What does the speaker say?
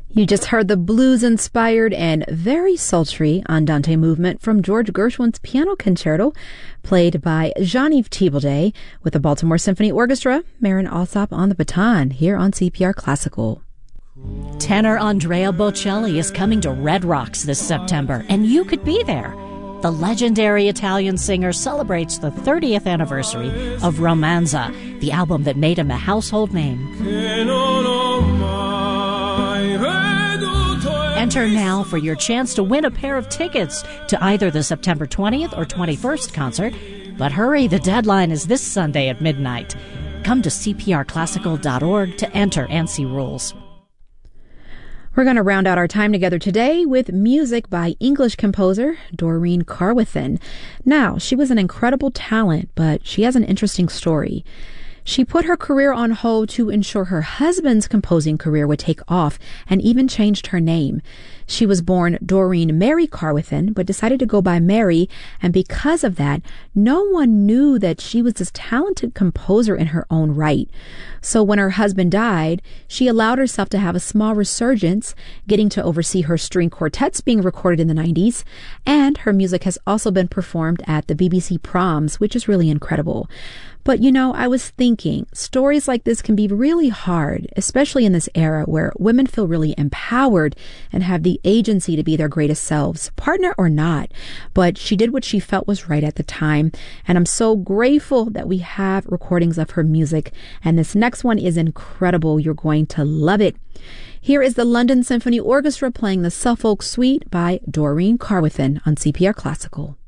You just heard the blues-inspired and very sultry Andante movement from George Gershwin's piano concerto, played by Jean-Yves Thibaudet with the Baltimore Symphony Orchestra. Marin Alsop on the baton here on CPR Classical. Tenor Andrea Bocelli is coming to Red Rocks this September, and you could be there. The legendary Italian singer celebrates the 30th anniversary of Romanza, the album that made him a household name. Enter now for your chance to win a pair of tickets to either the September 20th or 21st concert. But hurry, the deadline is this Sunday at midnight. Come to cprclassical.org to enter and see rules. We're going to round out our time together today with music by English composer Doreen Carwithen. Now, she was an incredible talent, but she has an interesting story. She put her career on hold to ensure her husband's composing career would take off and even changed her name. She was born Doreen Mary Carwithen, but decided to go by Mary, and because of that, no one knew that she was this talented composer in her own right. So when her husband died, she allowed herself to have a small resurgence, getting to oversee her string quartets being recorded in the 90s, and her music has also been performed at the BBC Proms, which is really incredible. But, I was thinking, stories like this can be really hard, especially in this era where women feel really empowered and have the agency to be their greatest selves, partner or not. But she did what she felt was right at the time, and I'm so grateful that we have recordings of her music, and this next one is incredible. You're going to love it. Here is the London Symphony Orchestra playing the Suffolk Suite by Doreen Carwithen on CPR Classical.